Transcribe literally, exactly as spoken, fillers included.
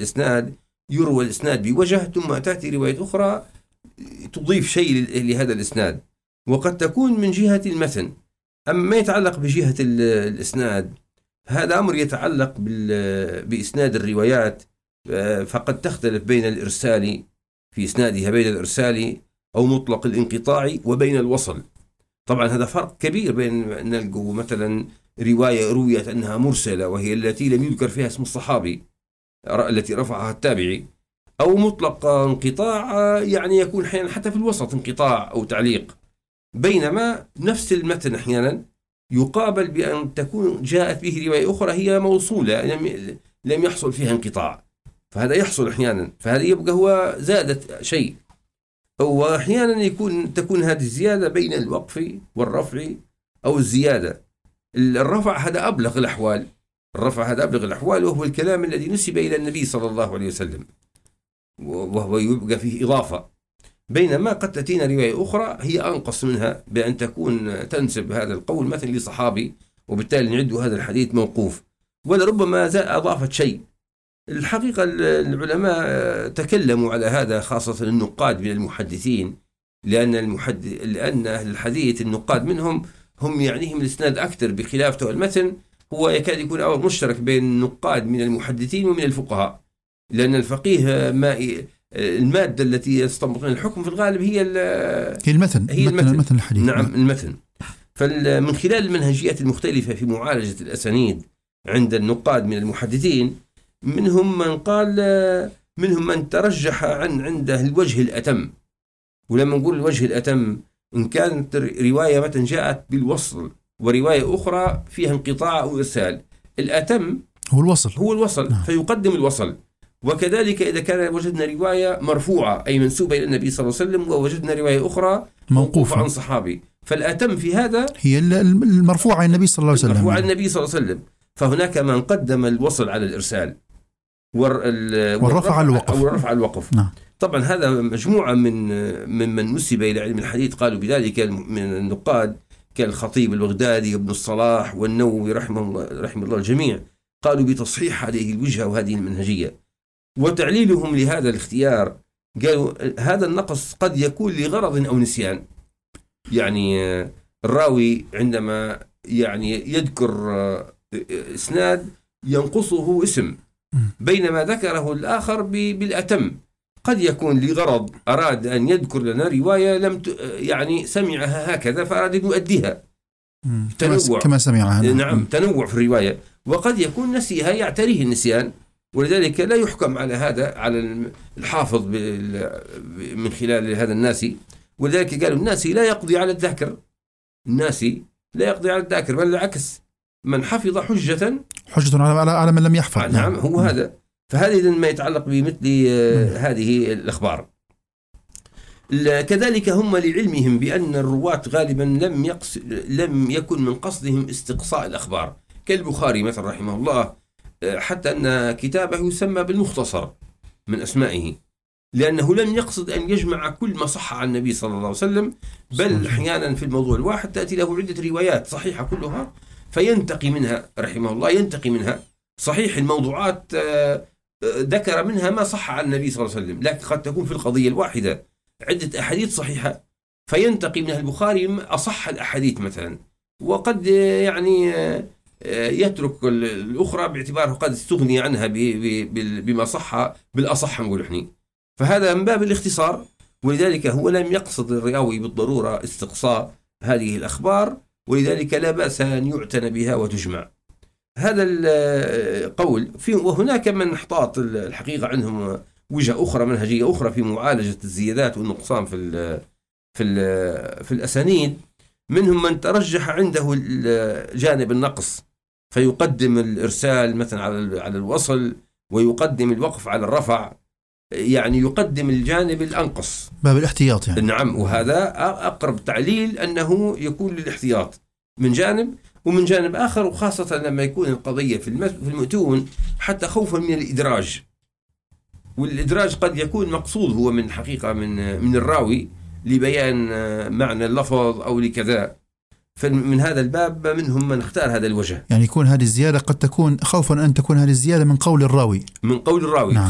الإسناد يروى الإسناد بوجه ثم تأتي رواية أخرى تضيف شيء لهذا الإسناد، وقد تكون من جهة المتن. أما ما يتعلق بجهة الإسناد هذا أمر يتعلق بإسناد الروايات، فقد تختلف بين الإرسال في إسنادها بين الإرسال أو مطلق الانقطاع وبين الوصل. طبعا هذا فرق كبير بين أن نلقوا مثلا رواية رويت أنها مرسلة وهي التي لم يذكر فيها اسم الصحابي التي رفعها التابعي، أو مطلق انقطاع يعني يكون أحيانا حتى في الوسط انقطاع أو تعليق، بينما نفس المتن أحيانا يقابل بأن تكون جاءت به رواية أخرى هي موصولة لم يحصل فيها انقطاع، فهذا يحصل أحيانا، فهذا يبقى هو زادت شيء. وأحيانا يكون تكون هذه الزيادة بين الوقف والرفع أو الزيادة. الرفع هذا أبلغ الأحوال، الرفع هذا أبلغ الأحوال وهو الكلام الذي نسب إلى النبي صلى الله عليه وسلم وهو يبقى فيه إضافة، بينما قد تأتينا رواية أخرى هي أنقص منها بأن تكون تنسب هذا القول مثلا لصحابي وبالتالي نعد هذا الحديث موقوف، ولربما أضافت شيء. الحقيقة العلماء تكلموا على هذا خاصة النقاد من المحدثين، لأن المحدث لأن أهل الحديث النقاد منهم هم يعنيهم الإسناد أكثر، بخلاف المتن هو يكاد يكون أمر مشترك بين النقاد من المحدثين ومن الفقهاء، لأن الفقيه ما المادة التي يستنبط من الحكم في الغالب هي هي المتن هي المتن, المتن الحديث. نعم المتن. فمن خلال المنهجيات المختلفة في معالجة الأسانيد عند النقاد من المحدثين منهم من قال منهم من ترجح عن عنده الوجه الأتم. ولما نقول الوجه الأتم إن كانت رواية متن جاءت بالوصل ورواية أخرى فيها انقطاع أو إرسال، الأتم هو الوصل هو الوصل نعم. فيقدم الوصل. وكذلك إذا كان وجدنا رواية مرفوعة أي منسوبة إلى النبي صلى الله عليه وسلم ووجدنا رواية أخرى موقوفة عن صحابي، فالأتم في هذا هي المرفوعة عن النبي صلى الله عليه وسلم المرفوعة عن النبي صلى الله عليه وسلم. فهناك من قدم الوصل على الإرسال والرفع على الوقف, والرفع على الوقف. نعم. طبعا هذا مجموعة من ممن نسب إلى علم الحديث قالوا بذلك من النقاد كالخطيب البغدادي وابن الصلاح والنووي رحمه الله, رحمه الله الجميع، قالوا بتصحيح هذه الوجهة وهذه المنهجية. وتعليلهم لهذا الاختيار قالوا هذا النقص قد يكون لغرض أو نسيان، يعني الراوي عندما يعني يذكر إسناد ينقصه اسم بينما ذكره الآخر بالأتم، قد يكون لغرض أراد أن يذكر لنا رواية لم يعني سمعها هكذا فأراد أن يؤديها تنوع كما سمعها. نعم تنوع في الرواية. وقد يكون نسيها يعتريه النسيان، ولذلك لا يحكم على هذا على الحافظ من خلال هذا الناسي. ولذلك قالوا الناسي لا يقضي على الذاكر، الناسي لا يقضي على الذاكر بل العكس، من حفظ حجة حجة على على من لم يحفظ. نعم هو هذا. فهذا ما يتعلق بمثل هذه الأخبار. كذلك هم لعلمهم بأن الرواة غالبا لم يقص لم يكن من قصدهم استقصاء الأخبار، كالبخاري مثلا رحمه الله، حتى أن كتابه يسمى بالمختصر من أسمائه، لأنه لم يقصد أن يجمع كل ما صح عن النبي صلى الله عليه وسلم، بل أحيانا في الموضوع الواحد تأتي له عدة روايات صحيحة كلها فينتقي منها رحمه الله ينتقي منها صحيح الموضوعات ذكر منها ما صح عن النبي صلى الله عليه وسلم، لكن قد تكون في القضية الواحدة عدة أحاديث صحيحة فينتقي منها البخاري أصح الأحاديث مثلا، وقد يعني يترك الأخرى باعتباره قد استغني عنها بما صح بالأصح نقول احنا. فهذا من باب الاختصار، ولذلك هو لم يقصد الراوي بالضرورة استقصاء هذه الأخبار، ولذلك لا بأس أن يعتنى بها وتجمع. هذا القول في. وهناك من احتاط الحقيقة عندهم وجهة أخرى منهجية أخرى في معالجة الزيادات والنقصان في ال في ال في الأسانيد، منهم من ترجح عنده جانب النقص فيقدم الإرسال مثلا على على الوصل ويقدم الوقف على الرفع، يعني يقدم الجانب الأنقص باب الاحتياط يعني. نعم. وهذا أقرب تعليل أنه يكون للاحتياط من جانب، ومن جانب آخر وخاصة لما يكون القضية في المتون حتى خوفا من الإدراج، والإدراج قد يكون مقصود هو من حقيقة من من الراوي لبيان معنى اللفظ أو لكذا. فمن هذا الباب منهم من اختار هذا الوجه، يعني يكون هذه الزيادة قد تكون خوفا أن تكون هذه الزيادة من قول الراوي من قول الراوي نعم.